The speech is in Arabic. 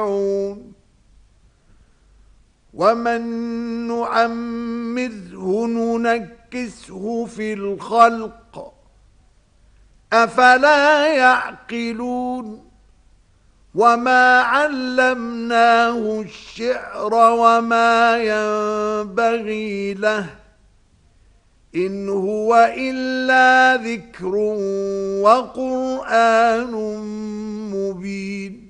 ومن نعمره ننكسه في الخلق أفلا يعقلون وما علمناه الشعر وما ينبغي له إن هو إلا ذكر وقرآن مبين